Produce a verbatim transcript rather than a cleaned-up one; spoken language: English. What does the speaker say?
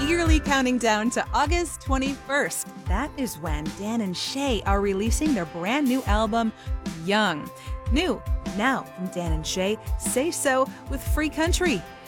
eagerly counting down to August twenty-first. That is when Dan and Shay are releasing their brand new album, Young. New now from Dan and Shay, Say So with Free Country.